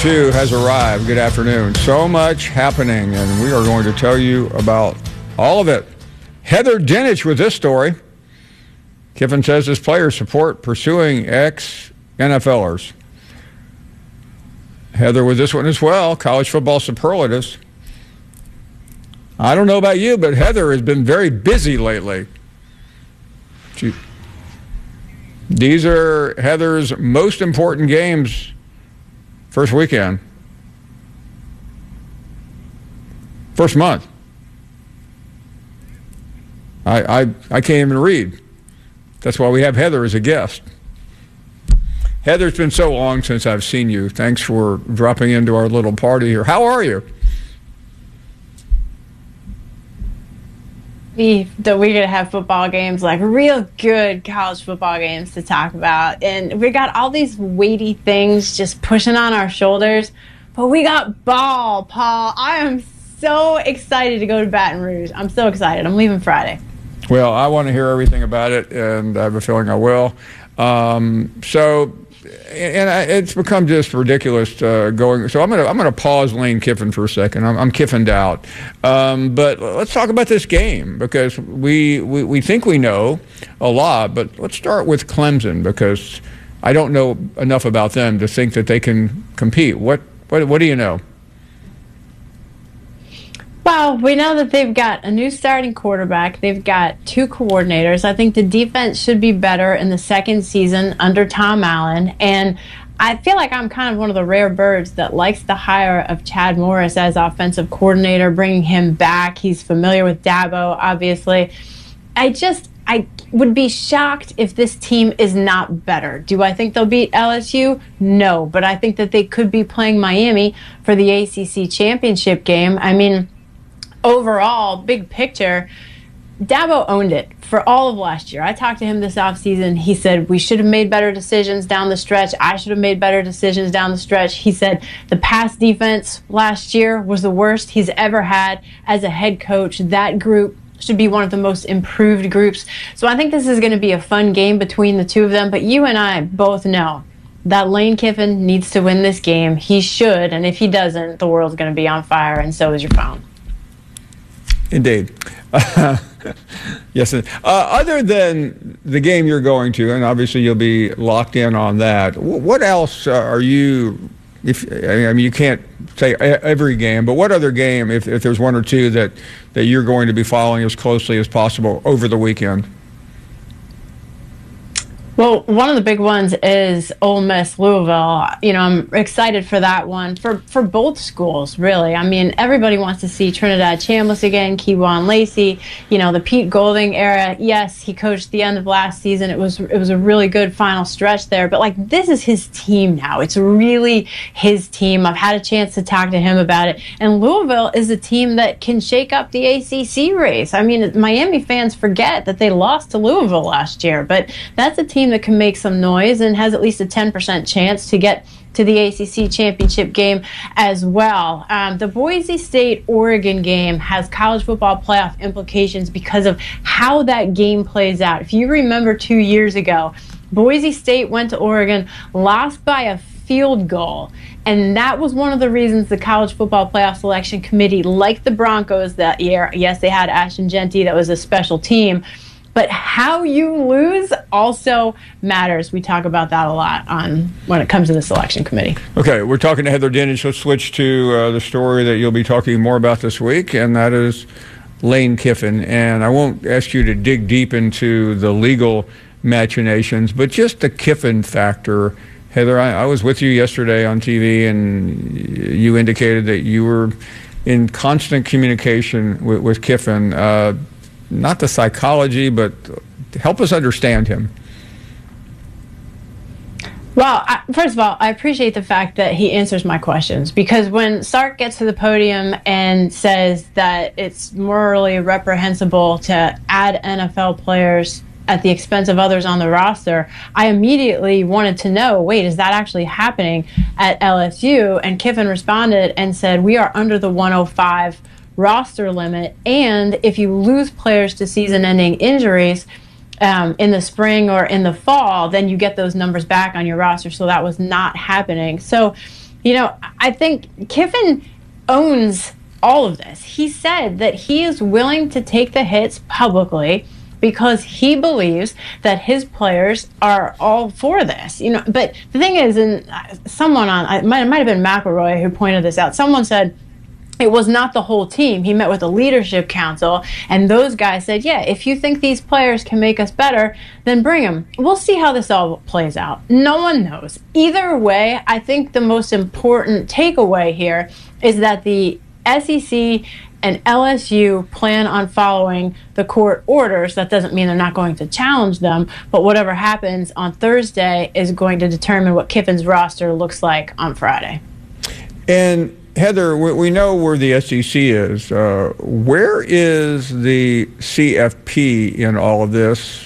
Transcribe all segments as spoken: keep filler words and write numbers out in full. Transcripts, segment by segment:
two has arrived. Good afternoon. So much happening, and we are going to tell you about all of it. Heather Dinich with this story. Kiffin says his players support pursuing ex-NFLers. Heather with this one as well. College football superlatives. I don't know about you, but Heather has been very busy lately. She, these are Heather's most important games first weekend. First month. I, I, I can't even read. That's why we have Heather as a guest. Heather, it's been so long since I've seen you. Thanks for dropping into our little party here. How are you? We, that we're going to have football games, like real good college football games to talk about. And we got all these weighty things just pushing on our shoulders. But we got ball, Paul. I am so excited to go to Baton Rouge. I'm so excited. I'm leaving Friday. Well, I want to hear everything about it, and I have a feeling I will. Um, so... And I, it's become just ridiculous uh, going. So I'm going to I'm going to pause Lane Kiffin for a second. I'm, I'm Kiffined out. Um, but let's talk about this game because we, we we think we know a lot. But let's start with Clemson because I don't know enough about them to think that they can compete. What what what do you know? Well, we know that they've got a new starting quarterback. They've got two coordinators. I think the defense should be better in the second season under Tom Allen. And I feel like I'm kind of one of the rare birds that likes the hire of Chad Morris as offensive coordinator, bringing him back. He's familiar with Dabo, obviously. I just, I would be shocked if this team is not better. Do I think they'll beat L S U? No, but I think that they could be playing Miami for the A C C championship game. I mean, overall, big picture, Dabo owned it for all of last year. I talked to him this offseason. He said, we should have made better decisions down the stretch. I should have made better decisions down the stretch. He said the pass defense last year was the worst he's ever had as a head coach. That group should be one of the most improved groups. So I think this is going to be a fun game between the two of them. But you and I both know that Lane Kiffin needs to win this game. He should. And if he doesn't, the world's going to be on fire, and so is your phone. Indeed. Uh, yes. Uh, other than the game you're going to, and obviously you'll be locked in on that, what else uh, are you, if I mean, you can't say every game, but what other game, if, if there's one or two that, that you're going to be following as closely as possible over the weekend? Well, one of the big ones is Ole Miss Louisville. You know, I'm excited for that one for, for both schools, really. I mean, everybody wants to see Trinidad Chambliss again, Kewan Lacey, you know, the Pete Golding era. Yes, he coached the end of last season. It was it was a really good final stretch there. But, like, this is his team now. It's really his team. I've had a chance to talk to him about it. And Louisville is a team that can shake up the A C C race. I mean, Miami fans forget that they lost to Louisville last year. But that's a team that can make some noise and has at least a ten percent chance to get to the A C C championship game as well. Um, the Boise State-Oregon game has college football playoff implications because of how that game plays out. If you remember two years ago, Boise State went to Oregon, lost by a field goal, and that was one of the reasons the College Football Playoff Selection Committee liked the Broncos that year. Yes, they had Ashton Jeanty. That was a special team. But how you lose also matters. We talk about that a lot on when it comes to the selection committee. Okay, we're talking to Heather Dinich. Let's switch to uh, the story that you'll be talking more about this week, and that is Lane Kiffin. And I won't ask you to dig deep into the legal machinations, but just the Kiffin factor. Heather, I, I was with you yesterday on T V, and you indicated that you were in constant communication with, with Kiffin. Uh, not the psychology, but help us understand him. Well, I, first of all, I appreciate the fact that he answers my questions, because when Sark gets to the podium and says that it's morally reprehensible to add N F L players at the expense of others on the roster, I immediately wanted to know, wait, is that actually happening at L S U? And Kiffin responded and said, we are under the one oh five roster limit, and if you lose players to season-ending injuries um, in the spring or in the fall, then you get those numbers back on your roster. So that was not happening. So You know, I think Kiffin owns all of this. He said that he is willing to take the hits publicly because he believes that his players are all for this. You know, but the thing is, and someone on, it might, it might have been McElroy who pointed this out. Someone said it was not the whole team. He met with the leadership council, and those guys said, yeah, if you think these players can make us better, then bring them. We'll see how this all plays out. No one knows. Either way, I think the most important takeaway here is that the S E C and L S U plan on following the court orders. That doesn't mean they're not going to challenge them, but whatever happens on Thursday is going to determine what Kiffin's roster looks like on Friday. And Heather, we know where the S E C is. Uh, where is the C F P in all of this?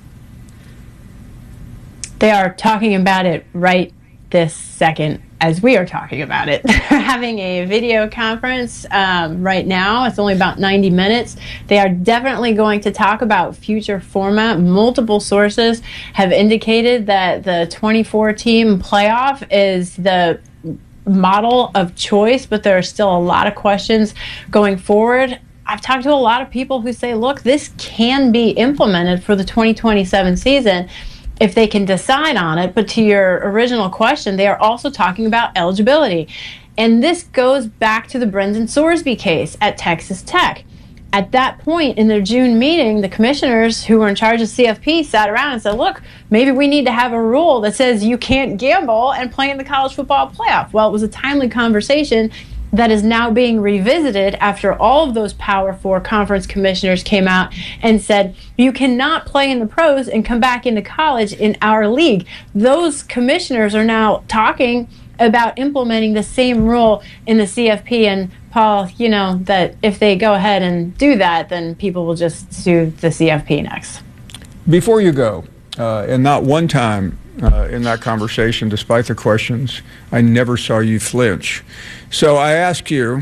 They are talking about it right this second as we are talking about it. They're having a video conference um, right now. It's only about ninety minutes. They are definitely going to talk about future format. Multiple sources have indicated that the twenty-four team playoff is the model of choice, but there are still a lot of questions going forward. I've talked to a lot of people who say, look, this can be implemented for the twenty twenty-seven season if they can decide on it. But to your original question, they are also talking about eligibility. And this goes back to the Brendan Sorsby case at Texas Tech. At that point in their June meeting, the commissioners who were in charge of C F P sat around and said, look, maybe we need to have a rule that says you can't gamble and play in the college football playoff. Well, it was a timely conversation that is now being revisited after all of those Power Four conference commissioners came out and said, you cannot play in the pros and come back into college in our league. Those commissioners are now talking about implementing the same rule in the C F P. And Paul, you know that if they go ahead and do that, then people will just sue the C F P next. Before you go, uh, and not one time uh, in that conversation, despite the questions, I never saw you flinch. So I ask you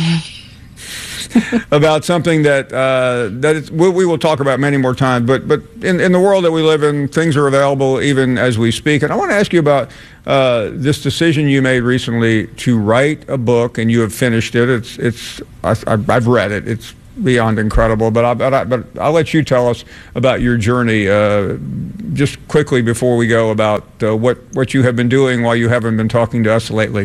about something that uh, that it's, we, we will talk about many more times. But but in, in the world that we live in, things are available even as we speak. And I want to ask you about uh, this decision you made recently to write a book, and you have finished it. It's it's I, I've read it. It's beyond incredible. But I, but, I, but I'll let you tell us about your journey uh, just quickly before we go about uh, what what you have been doing while you haven't been talking to us lately.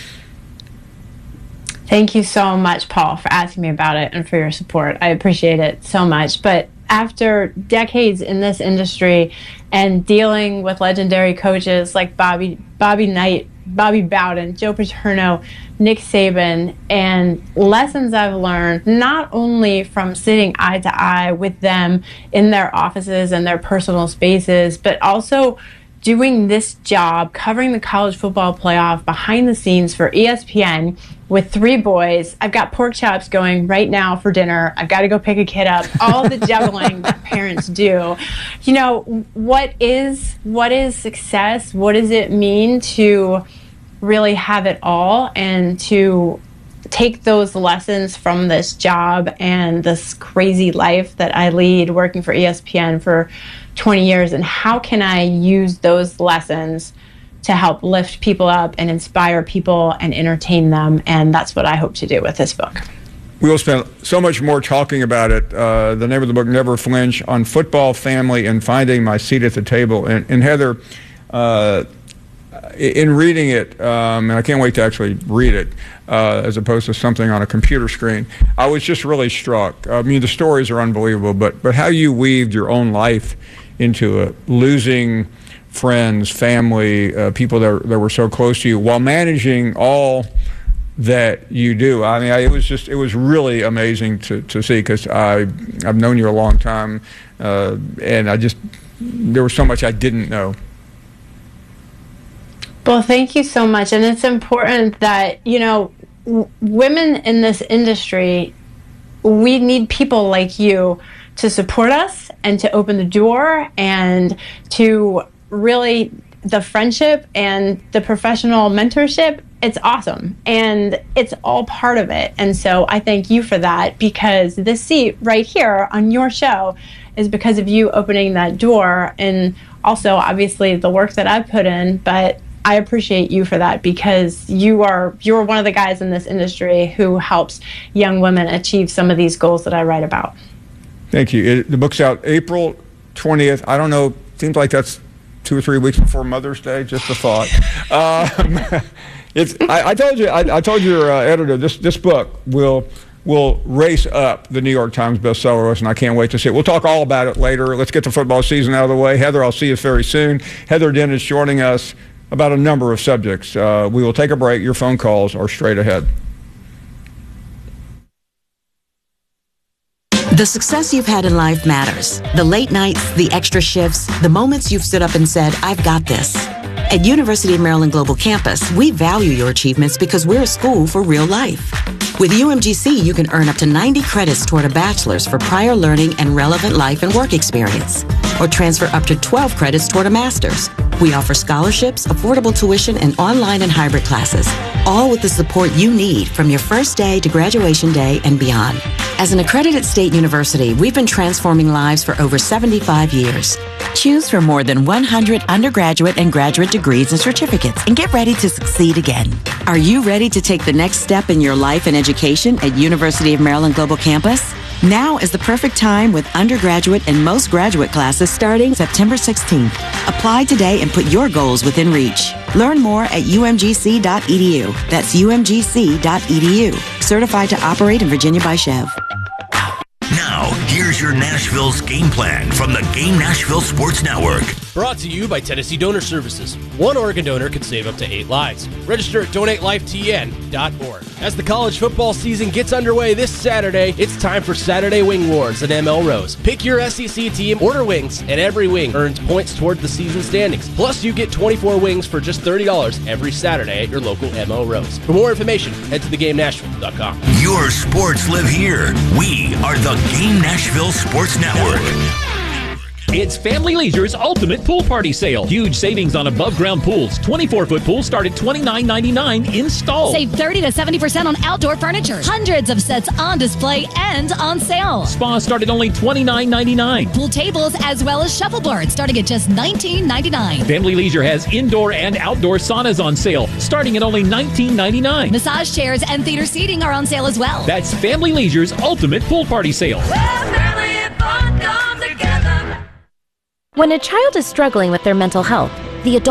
Thank you so much, Paul, for asking me about it and for your support. I appreciate it so much. But after decades in this industry and dealing with legendary coaches like Bobby Bobby Knight, Bobby Bowden, Joe Paterno, Nick Saban, and lessons I've learned not only from sitting eye to eye with them in their offices and their personal spaces, but also doing this job, covering the college football playoff behind the scenes for E S P N with three boys. I've got pork chops going right now for dinner. I've got to go pick a kid up. All the juggling that parents do. You know, what is what is success? What does it mean to really have it all and to take those lessons from this job and this crazy life that I lead working for E S P N for twenty years, and how can I use those lessons to help lift people up and inspire people and entertain them? And that's what I hope to do with this book. We will spend so much more talking about it. Uh, the name of the book, Never Flinch, on football, family, and finding my seat at the table. And, and Heather, uh, in reading it, um, and I can't wait to actually read it, uh, as opposed to something on a computer screen, I was just really struck. I mean, the stories are unbelievable, but but how you weaved your own life into it, losing friends, family, uh, people that, that were so close to you, while managing all that you do. I mean, I, it was just, it was really amazing to, to see, because I I've known you a long time, uh, and I just, there was so much I didn't know. Well, thank you so much. And it's important that, you know, w- women in this industry, we need people like you to support us and to open the door and to really, the friendship and the professional mentorship, it's awesome. And it's all part of it. And so I thank you for that, because this seat right here on your show is because of you opening that door, and also obviously the work that I've put in. But I appreciate you for that, because you are you're one of the guys in this industry who helps young women achieve some of these goals that I write about. Thank you. It, the book's out April twentieth. I don't know, seems like that's two or three weeks before Mother's Day, just a thought. um, it's, I, I told you, I, I told your uh, editor, this, this book will will race up the New York Times bestseller list, and I can't wait to see it. We'll talk all about it later. Let's get the football season out of the way. Heather, I'll see you very soon. Heather Dent is joining us about a number of subjects. Uh, we will take a break. Your phone calls are straight ahead. The success you've had in life matters. The late nights, the extra shifts, the moments you've stood up and said, I've got this. At University of Maryland Global Campus, we value your achievements because we're a school for real life. With U M G C, you can earn up to ninety credits toward a bachelor's for prior learning and relevant life and work experience, or transfer up to twelve credits toward a master's. We offer scholarships, affordable tuition, and online and hybrid classes, all with the support you need from your first day to graduation day and beyond. As an accredited state university, we've been transforming lives for over seventy-five years. Choose from more than one hundred undergraduate and graduate degrees and certificates and get ready to succeed again. Are you ready to take the next step in your life and education at University of Maryland Global Campus? Now is the perfect time with undergraduate and most graduate classes starting September sixteenth. Apply today and put your goals within reach. Learn more at U M G C dot E D U. That's U M G C dot E D U. Certified to operate in Virginia by Chev. Now, here's your Nashville's game plan from the Game Nashville Sports Network. Brought to you by Tennessee Donor Services. One organ donor could save up to eight lives. Register at donate life T N dot org. As the college football season gets underway this Saturday, it's time for Saturday Wing Wars at M L Rose. Pick your S E C team, order wings, and every wing earns points toward the season standings. Plus, you get twenty-four wings for just thirty dollars every Saturday at your local M L Rose. For more information, head to the game nashville dot com. Your sports live here. We are the Game Nashville Sports Network. It's Family Leisure's Ultimate Pool Party Sale. Huge savings on above-ground pools. twenty-four foot pools start at twenty-nine ninety-nine installed. Save thirty to seventy percent on outdoor furniture. Hundreds of sets on display and on sale. Spas start at only twenty-nine ninety-nine. Pool tables as well as shuffleboards starting at just nineteen ninety-nine. Family Leisure has indoor and outdoor saunas on sale starting at only nineteen ninety-nine. Massage chairs and theater seating are on sale as well. That's Family Leisure's Ultimate Pool Party Sale. When a child is struggling with their mental health, the adult